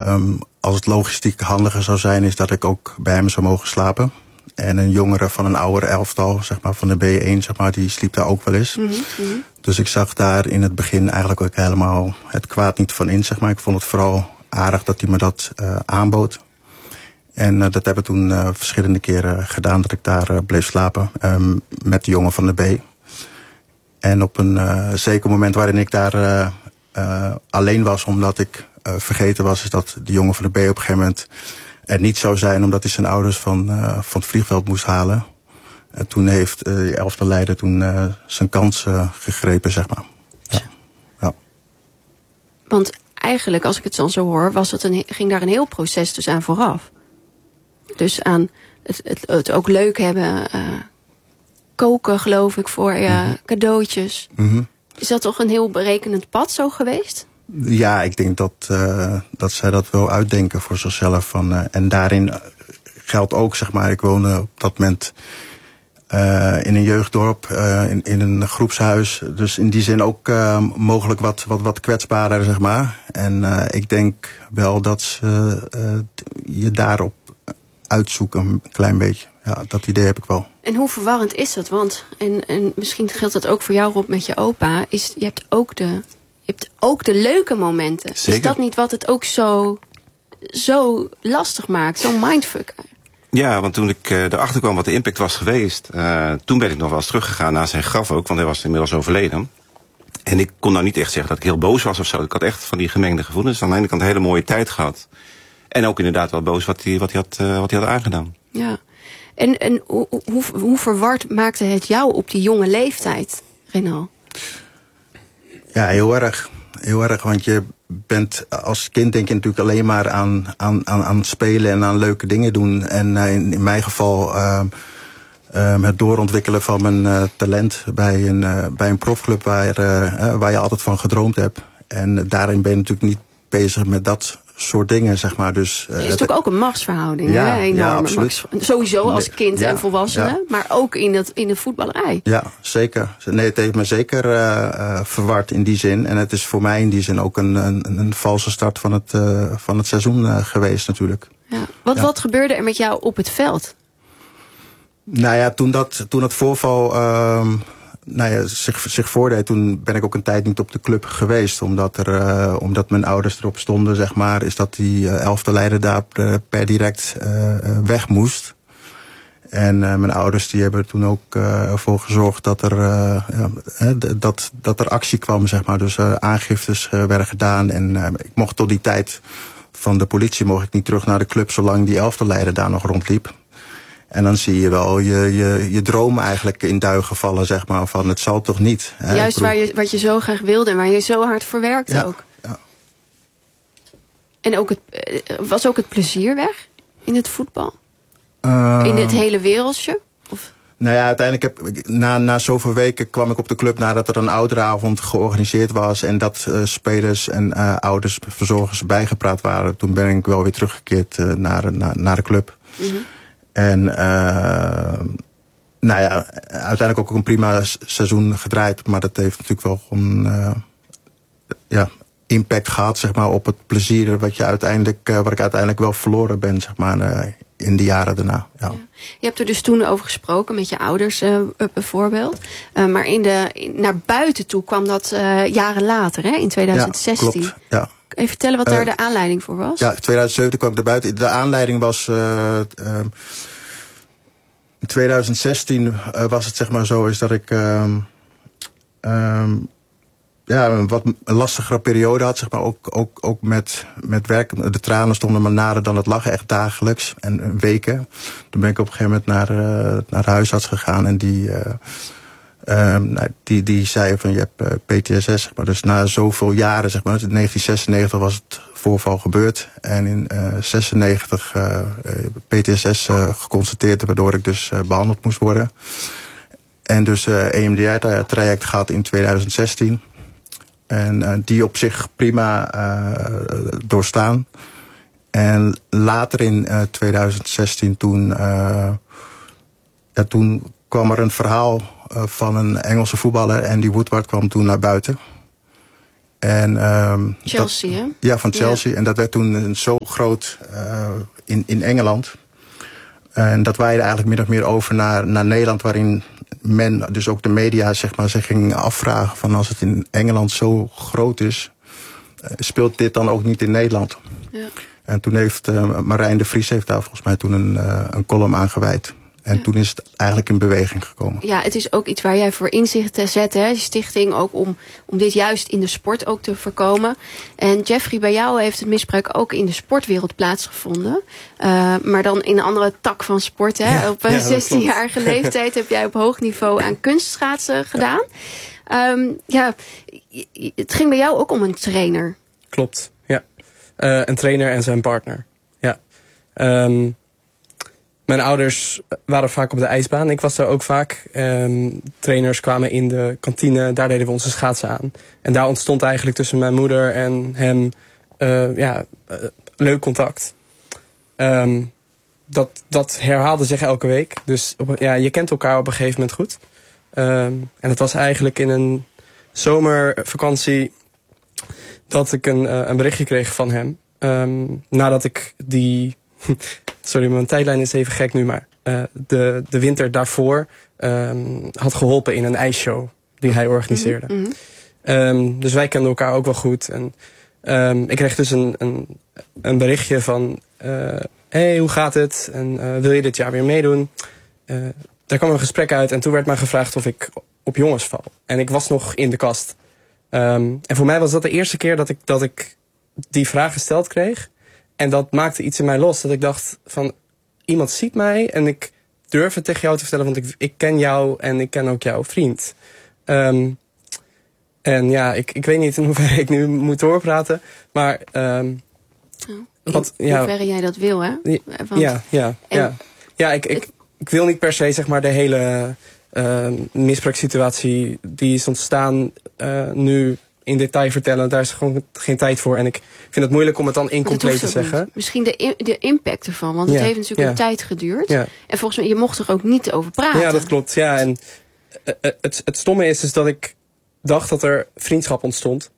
als het logistiek handiger zou zijn, is dat ik ook bij hem zou mogen slapen. En een jongere van een ouder elftal, zeg maar, van de B1, zeg maar, die sliep daar ook wel eens. Mm-hmm. Dus ik zag daar in het begin eigenlijk ook helemaal het kwaad niet van in, zeg maar. Ik vond het vooral aardig dat hij me dat aanbood. En dat hebben we toen verschillende keren gedaan, dat ik daar bleef slapen met de jongen van de B. En op een zeker moment waarin ik daar alleen was, omdat ik vergeten was, is dat de jongen van de B op een gegeven moment er niet zou zijn, omdat hij zijn ouders van het vliegveld moest halen. En toen heeft de elftalleider zijn kans gegrepen, zeg maar. Ja. Ja. Want eigenlijk, als ik het dan zo hoor, ging daar een heel proces dus aan vooraf. Dus aan het ook leuk hebben, koken geloof ik voor je, cadeautjes. Mm-hmm. Is dat toch een heel berekenend pad zo geweest? Ja, ik denk dat zij dat wel uitdenken voor zichzelf. En daarin geldt ook, zeg maar, ik woonde op dat moment in een jeugddorp, in een groepshuis. Dus in die zin ook mogelijk wat kwetsbaarder, zeg maar. En ik denk wel dat ze je daarop uitzoeken, een klein beetje. Ja, dat idee heb ik wel. En hoe verwarrend is dat? Want, en misschien geldt dat ook voor jou, Rob, met je opa, je hebt ook de leuke momenten. Zeker. Is dat niet wat het ook zo lastig maakt? Zo'n mindfuck? Ja, want toen ik erachter kwam wat de impact was geweest, toen ben ik nog wel eens teruggegaan naar zijn graf ook, want hij was inmiddels overleden. En ik kon nou niet echt zeggen dat ik heel boos was of zo. Ik had echt van die gemengde gevoelens. Aan de ene kant een hele mooie tijd gehad. En ook inderdaad wel boos wat hij had aangedaan. Ja. En hoe verward maakte het jou op die jonge leeftijd, Renal? Ja, heel erg. Heel erg, want je bent als kind denk je natuurlijk alleen maar aan spelen en aan leuke dingen doen. En in mijn geval het doorontwikkelen van mijn talent bij een profclub waar je altijd van gedroomd hebt. En daarin ben je natuurlijk niet bezig met dat soort dingen, zeg maar. Dus, het is natuurlijk ook een machtsverhouding, ja, hè? Enorme absoluut. Sowieso als kind en volwassene, maar ook in de voetballerij. Ja, zeker. Nee, het heeft me zeker verward in die zin. En het is voor mij in die zin ook een valse start van het seizoen geweest natuurlijk. Ja. Wat gebeurde er met jou op het veld? Nou ja, toen het voorval zich voordeed, toen ben ik ook een tijd niet op de club geweest. Omdat mijn ouders erop stonden, zeg maar, is dat die elftalleider daar per direct weg moest. En mijn ouders die hebben toen ook ervoor gezorgd dat er actie kwam, zeg maar. Dus aangiftes werden gedaan. En ik mocht tot die tijd van de politie mocht ik niet terug naar de club zolang die elftalleider daar nog rondliep. En dan zie je wel je droom eigenlijk in duigen vallen, zeg maar, van het zal toch niet. Hè? Juist wat je zo graag wilde en waar je zo hard voor werkte ook. Ja. En ook was ook het plezier weg in het voetbal? In dit hele wereldje? Of? Nou ja, uiteindelijk na zoveel weken kwam ik op de club nadat er een ouderavond georganiseerd was. En dat spelers en ouders, verzorgers bijgepraat waren. Toen ben ik wel weer teruggekeerd naar de club. Mm-hmm. En nou ja, uiteindelijk ook een prima seizoen gedraaid. Maar dat heeft natuurlijk wel gewoon impact gehad, zeg maar, op het plezier wat ik uiteindelijk wel verloren ben, zeg maar, in de jaren daarna. Ja. Ja. Je hebt er dus toen over gesproken met je ouders bijvoorbeeld. Maar naar buiten toe kwam dat jaren later, hè, in 2016. Ja, klopt. Ja. Kun je vertellen wat daar de aanleiding voor was? Ja, in 2017 kwam ik naar buiten. De aanleiding was in 2016 was het, zeg maar, zo is dat ik een wat lastigere periode had, zeg maar, ook met werk. De tranen stonden me nader dan het lachen, echt dagelijks en weken. Toen ben ik op een gegeven moment naar de huisarts gegaan en die zei van je hebt PTSS, zeg maar. Dus na zoveel jaren, zeg maar, in 1996 was het voorval gebeurd en in 96 PTSS geconstateerd, waardoor ik dus behandeld moest worden. En dus EMDR-traject gehad in 2016. En die op zich prima doorstaan. En later in 2016 toen kwam er een verhaal van een Engelse voetballer. Andy Woodward kwam toen naar buiten. En, Chelsea, hè? Ja, van Chelsea. Ja. En dat werd toen zo groot in Engeland. En dat waaide eigenlijk min of meer over naar Nederland, waarin men, dus ook de media, zeg maar, zich ging afvragen van als het in Engeland zo groot is, speelt dit dan ook niet in Nederland? Ja. En toen heeft Marijn de Vries heeft daar volgens mij toen een column aan gewijd. En toen is het eigenlijk in beweging gekomen. Ja, het is ook iets waar jij voor inzicht te zetten, hè? Die stichting, ook om dit juist in de sport ook te voorkomen. En Jeffrey, bij jou heeft het misbruik ook in de sportwereld plaatsgevonden. Maar dan in een andere tak van sport. Hè? Ja, op 16-jarige leeftijd heb jij op hoog niveau aan kunstschaatsen gedaan. Het ging bij jou ook om een trainer. Klopt, ja. Een trainer en zijn partner. Ja. Mijn ouders waren vaak op de ijsbaan. Ik was daar ook vaak. Trainers kwamen in de kantine. Daar deden we onze schaatsen aan. En daar ontstond eigenlijk tussen mijn moeder en hem leuk contact. Dat herhaalde zich elke week. Dus je kent elkaar op een gegeven moment goed. En het was eigenlijk in een zomervakantie dat ik een berichtje kreeg van hem. Nadat ik die... Sorry, mijn tijdlijn is even gek nu, maar de winter daarvoor had geholpen in een ijsshow die hij organiseerde. Mm-hmm. Dus wij kenden elkaar ook wel goed. En ik kreeg dus een berichtje van, hey, hoe gaat het? En wil je dit jaar weer meedoen? Daar kwam een gesprek uit en toen werd mij gevraagd of ik op jongens val. En ik was nog in de kast. En voor mij was dat de eerste keer dat ik die vraag gesteld kreeg. En dat maakte iets in mij los. Dat ik dacht van, iemand ziet mij en ik durf het tegen jou te vertellen. Want ik ken jou en ik ken ook jouw vriend. En ja, ik weet niet in hoeverre ik nu moet doorpraten. Maar in hoeverre jij dat wil, hè? Ik wil niet per se, zeg maar, de hele misbruikssituatie die is ontstaan nu in detail vertellen. Daar is gewoon geen tijd voor. En ik vind het moeilijk om het dan incompleet te zeggen. Niet. Misschien de impact ervan. Want het heeft natuurlijk een tijd geduurd. Ja. En volgens mij, je mocht er ook niet over praten. Ja, dat klopt. Ja, en het stomme is dus dat ik dacht dat er vriendschap ontstond.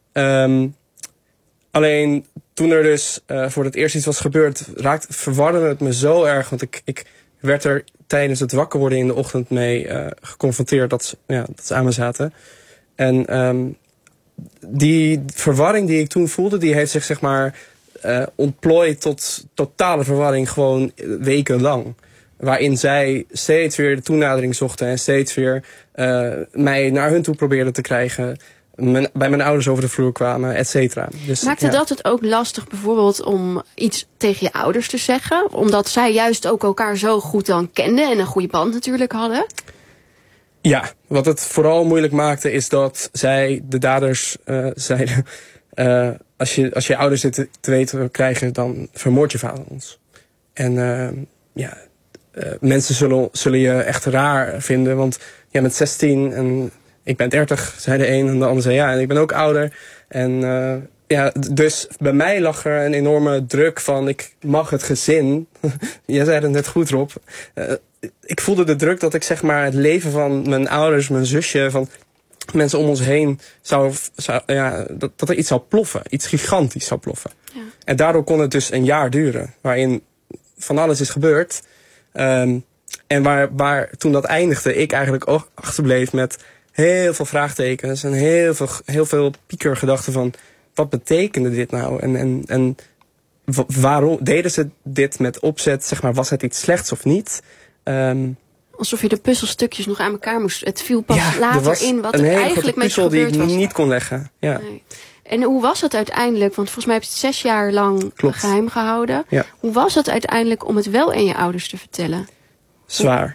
Alleen toen er dus voor het eerst iets was gebeurd, verwarde het me zo erg. Want ik werd er tijdens het wakker worden in de ochtend mee geconfronteerd dat ze aan me zaten. En die verwarring die ik toen voelde, die heeft zich, zeg maar, ontplooid tot totale verwarring gewoon wekenlang. Waarin zij steeds weer de toenadering zochten en steeds weer mij naar hun toe probeerden te krijgen. Bij mijn ouders over de vloer kwamen, et cetera. Dus, maakte dat het ook lastig bijvoorbeeld om iets tegen je ouders te zeggen? Omdat zij juist ook elkaar zo goed dan kenden en een goede band natuurlijk hadden? Ja, wat het vooral moeilijk maakte is dat zij, de daders, zeiden... als je ouders dit te weten krijgen, dan vermoord je vader ons. En mensen zullen je echt raar vinden, want jij bent 16 en ik ben 30, zei de een en de ander zei ja, en ik ben ook ouder. En dus bij mij lag er een enorme druk van ik mag het gezin. Jij zei het net goed, Rob. Ik voelde de druk dat ik, zeg maar, het leven van mijn ouders, mijn zusje, van mensen om ons heen dat er iets zou ploffen. Iets gigantisch zou ploffen. Ja. En daardoor kon het dus een jaar duren. Waarin van alles is gebeurd. En waar toen dat eindigde, ik eigenlijk ook achterbleef met heel veel vraagtekens. En heel veel piekergedachten van, wat betekende dit nou? En waarom deden ze dit met opzet? Zeg maar, was het iets slechts of niet? Alsof je de puzzelstukjes nog aan elkaar moest. Het viel pas later in wat er eigenlijk met je gebeurd was. Die ik niet kon leggen. Ja. Nee. En hoe was het uiteindelijk? Want volgens mij heb je het 6 jaar lang geheim gehouden. Ja. Hoe was het uiteindelijk om het wel aan je ouders te vertellen? Zwaar.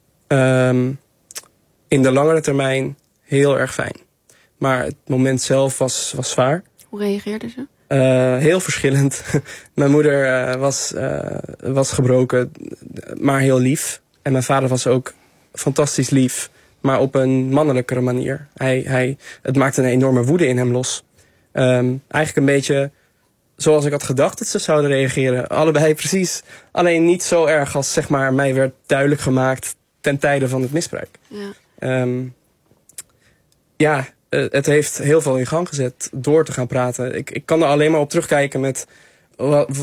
In de langere termijn heel erg fijn. Maar het moment zelf was zwaar. Hoe reageerden ze? Heel verschillend. Mijn moeder was gebroken, maar heel lief. En mijn vader was ook fantastisch lief, maar op een mannelijkere manier. Het maakte een enorme woede in hem los. Eigenlijk een beetje zoals ik had gedacht dat ze zouden reageren. Allebei precies. Alleen niet zo erg als, zeg maar, mij werd duidelijk gemaakt ten tijde van het misbruik. Ja. het heeft heel veel in gang gezet door te gaan praten. Ik kan er alleen maar op terugkijken met